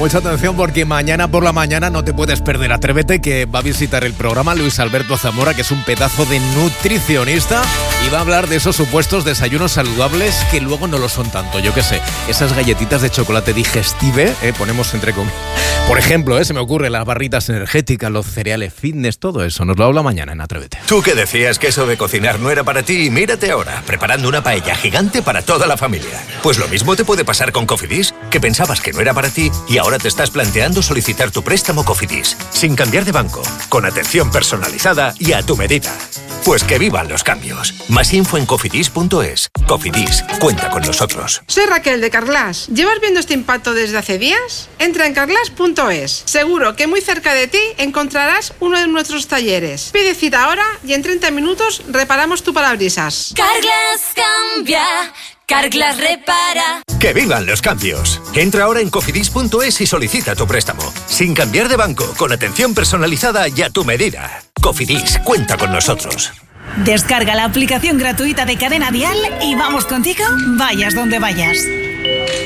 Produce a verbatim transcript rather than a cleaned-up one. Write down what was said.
mucha atención porque mañana por la mañana no te puedes perder. Atrévete, que va a visitar el programa Luis Alberto Zamora, que es un pedazo de nutricionista, y va a hablar de esos supuestos desayunos saludables que luego no lo son tanto. Yo qué sé, esas galletitas de chocolate digestive, eh, ponemos entre comillas. Por ejemplo, eh, se me ocurre las barritas energéticas, los cereales fitness, todo eso. Nos lo habla mañana en Atrévete. Tú que decías que eso de cocinar no era para ti, mírate ahora, preparando una paella gigante para toda la familia. Pues lo mismo te puede pasar con Cofidis, que pensabas que no era para ti y ahora te estás planteando solicitar tu préstamo Cofidis, sin cambiar de banco, con atención personalizada y a tu medida. Pues que vivan los cambios. Más info en cofidis punto es. Cofidis, cuenta con nosotros. Soy Raquel de Carglass. ¿Llevas viendo este impacto desde hace días? Entra en carglass punto es. Seguro que muy cerca de ti encontrarás uno de nuestros talleres. Pide cita ahora y en treinta minutos reparamos tu parabrisas. Carglass cambia, Carglass repara. ¡Que vivan los cambios! Entra ahora en cofidis punto es y solicita tu préstamo. Sin cambiar de banco, con atención personalizada y a tu medida. Cofidis, cuenta con nosotros. Descarga la aplicación gratuita de Cadena Dial y vamos contigo, vayas donde vayas.